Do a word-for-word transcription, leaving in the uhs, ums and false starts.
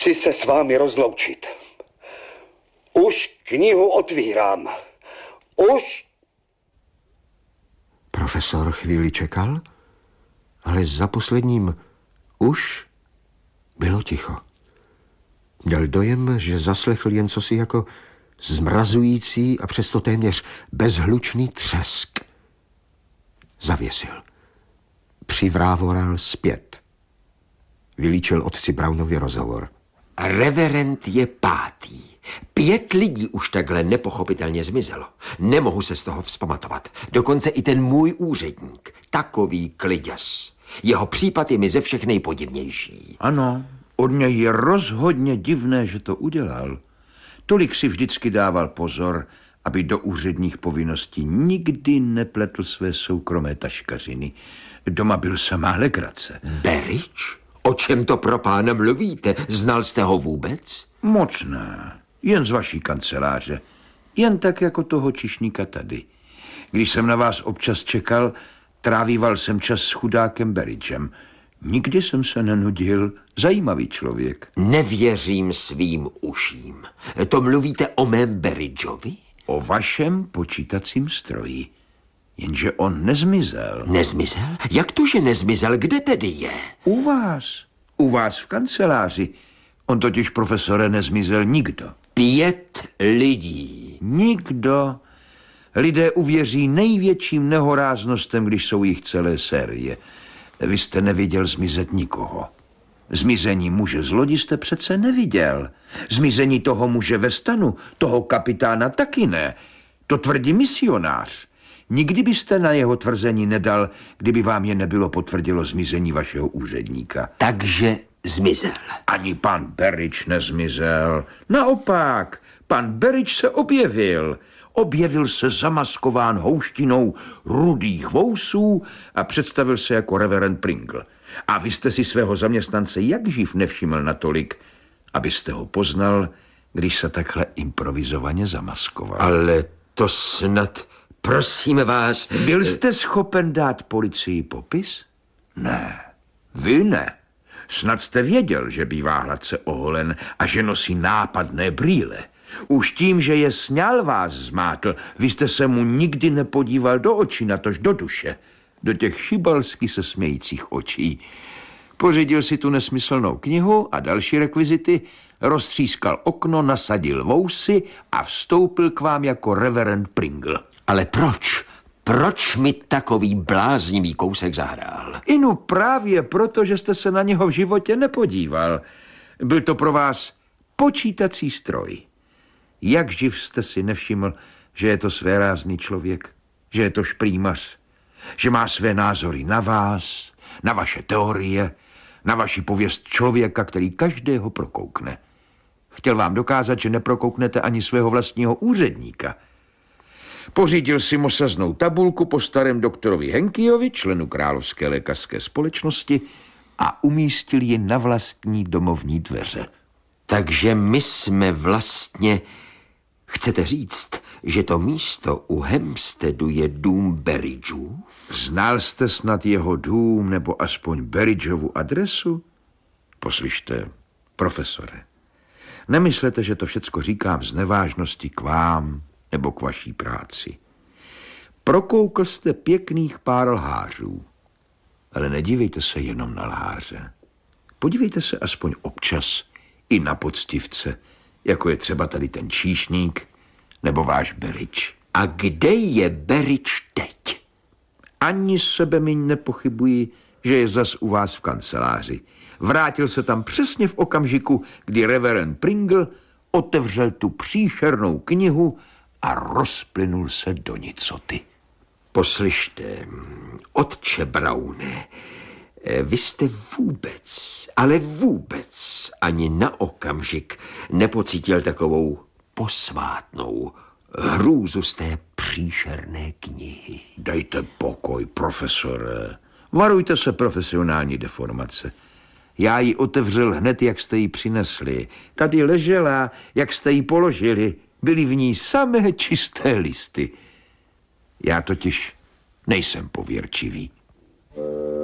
Chci se s vámi rozloučit. Už knihu otvírám. Už... Profesor chvíli čekal, ale za posledním už bylo ticho. Měl dojem, že zaslechl jen cosi jako zmrazující a přesto téměř bezhlučný třesk. Zavěsil. Přivrávoral zpět. Vylíčil otci Brownovi rozhovor. Reverend je pátý. Pět lidí už takhle nepochopitelně zmizelo. Nemohu se z toho vzpamatovat. Dokonce i ten můj úředník. Takový kliděs. Jeho případ je mi ze všech nejpodivnější. Ano, od něj je rozhodně divné, že to udělal. Tolik si vždycky dával pozor, aby do úředních povinností nikdy nepletl své soukromé taškařiny. Doma byl samá legrace. Berridge? O čem to pro pána mluvíte? Znal jste ho vůbec? Moc ne. Jen z vaší kanceláře. Jen tak jako toho čišníka tady. Když jsem na vás občas čekal, trávíval jsem čas s chudákem Berridgem. Nikdy jsem se nenudil. Zajímavý člověk. Nevěřím svým uším. To mluvíte o mém Berridgeovi? O vašem počítacím stroji. Jenže on nezmizel. Nezmizel? Jak to, že nezmizel? Kde tedy je? U vás. U vás v kanceláři. On totiž, profesore, nezmizel nikdo. Pět lidí. Nikdo. Lidé uvěří největším nehoráznostem, když jsou jich celé série. Vy jste neviděl zmizet nikoho. Zmizení muže z lodi jste přece neviděl. Zmizení toho muže ve stanu, toho kapitána taky ne. To tvrdí misionář. Nikdy byste na jeho tvrzení nedal, kdyby vám je nebylo potvrdilo zmizení vašeho úředníka. Takže zmizel. Ani pan Berridge nezmizel. Naopak, pan Berridge se objevil. Objevil se zamaskován houštinou rudých vousů a představil se jako reverend Pringle. A vy jste si svého zaměstnance jak živ nevšiml natolik, abyste ho poznal, když se takhle improvizovaně zamaskoval. Ale to snad, prosím vás... Byl jste schopen dát policii popis? Ne, vy ne. Snad jste věděl, že bývá hladce oholen a že nosí nápadné brýle. Už tím, že je sňal, vás zmátl. Vy jste se mu nikdy nepodíval do očí, natož do duše. Do těch šibalsky se smějících očí. Pořídil si tu nesmyslnou knihu a další rekvizity, roztřískal okno, nasadil vousy a vstoupil k vám jako reverend Pringle. Ale proč? Proč mi takový bláznivý kousek zahrál? Inu právě proto, že jste se na něho v životě nepodíval. Byl to pro vás počítací stroj. Jak živ jste si nevšiml, že je to svérázný člověk, že je to šprýmař, že má své názory na vás, na vaše teorie, na vaši pověst člověka, který každého prokoukne. Chtěl vám dokázat, že neprokouknete ani svého vlastního úředníka. Pořídil si mosaznou tabulku po starém doktorovi Henkyovi, členu Královské lékařské společnosti, a umístil ji na vlastní domovní dveře. Takže my jsme vlastně... Chcete říct, že to místo u Hampsteadu je dům Berridgeů? Znal jste snad jeho dům nebo aspoň Berridgeovu adresu? Poslyšte, profesore, nemyslete, že to všecko říkám z nevážnosti k vám nebo k vaší práci. Prokoukl jste pěkných pár lhářů, ale nedívejte se jenom na lháře. Podívejte se aspoň občas i na poctivce, jako je třeba tady ten číšník nebo váš Berridge. A kde je Berridge teď? Ani sebe mi nepochybuji, že je zas u vás v kanceláři. Vrátil se tam přesně v okamžiku, kdy reverend Pringle otevřel tu příšernou knihu a rozplynul se do nicoty. Poslyšte, otče Browne, vy jste vůbec, ale vůbec ani na okamžik nepocítil takovou posvátnou hrůzu z té příšerné knihy. Dejte pokoj, profesore. Varujte se profesionální deformace. Já ji otevřel hned, jak jste ji přinesli. Tady ležela, jak jste ji položili. Byly v ní samé čisté listy. Já totiž nejsem pověrčivý.